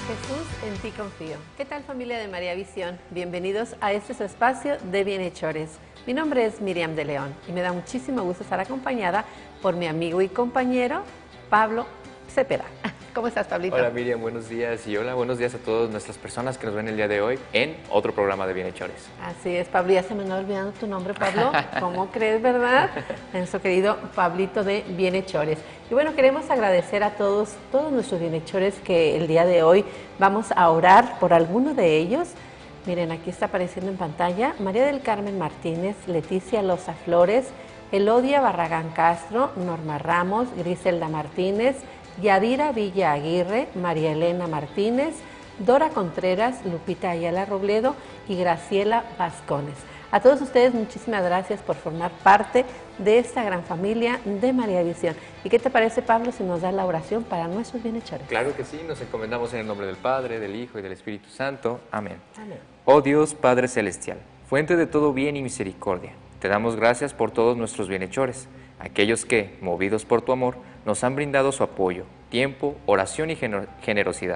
Jesús, en ti confío. ¿Qué tal, familia de María Visión? Bienvenidos a este su espacio de Bienhechores. Mi nombre es Miriam de León y me da muchísimo gusto estar acompañada por mi amigo y compañero Pablo Cepeda. ¿Cómo estás, Pablito? Hola Miriam, buenos días y hola, buenos días a todas nuestras personas que nos ven el día de hoy en otro programa de Bienhechores. Así es, Pablo, ya se me está olvidando tu nombre, Pablo. ¿Cómo crees, verdad? Nuestro querido Pablito de Bienhechores. Y bueno, queremos agradecer a todos nuestros bienhechores que el día de hoy vamos a orar por alguno de ellos. Miren, aquí está apareciendo en pantalla María del Carmen Martínez, Leticia Loza Flores, Elodia Barragán Castro, Norma Ramos, Griselda Martínez, Yadira Villa Aguirre, María Elena Martínez, Dora Contreras, Lupita Ayala Robledo y Graciela Vascones. A todos ustedes muchísimas gracias por formar parte de esta gran familia de María Visión. ¿Y qué te parece, Pablo, si nos da la oración para nuestros bienhechores? Claro que sí, nos encomendamos en el nombre del Padre, del Hijo y del Espíritu Santo. Amén. Amén. Oh Dios, Padre Celestial, fuente de todo bien y misericordia, te damos gracias por todos nuestros bienhechores, aquellos que, movidos por tu amor, nos han brindado su apoyo, tiempo, oración y generosidad.